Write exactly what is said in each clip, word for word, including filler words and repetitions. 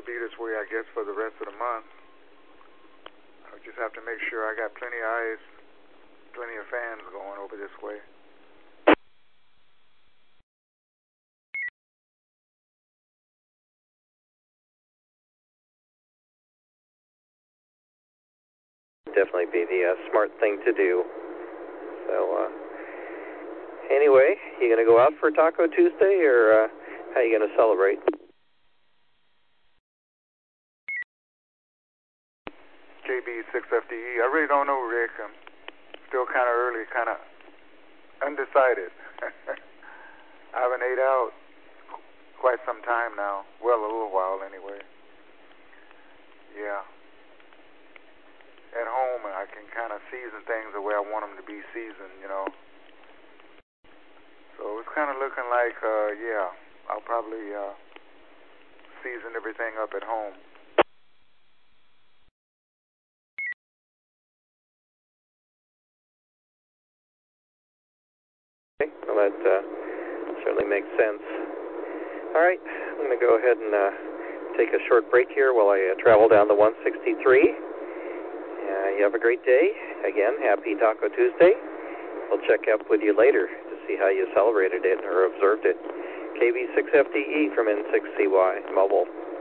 be this way, I guess, for the rest of the month. I just have to make sure I got plenty of eyes, plenty of fans going over this way. Definitely be the uh, smart thing to do. So, uh, anyway, you going to go out for Taco Tuesday, or uh, how are you going to celebrate? K B six F D E. I really don't know, Rick. I'm still kind of early, kind of undecided. I haven't ate out quite some time now. Well, a little while anyway. Yeah. At home, I can kind of season things the way I want them to be seasoned, you know. So it's kind of looking like, uh, yeah, I'll probably uh, season everything up at home. Okay, well, that uh, certainly makes sense. All right, I'm going to go ahead and uh, take a short break here while I uh, travel down to one sixty-three. Uh, you have a great day. Again, happy Taco Tuesday. We'll check up with you later to see how you celebrated it or observed it. K B six F D E from N six C Y Mobile.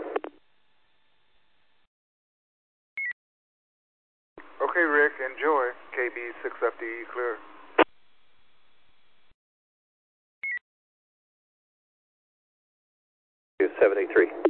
Okay, Rick, enjoy. K B six F D E clear. two seventy-three.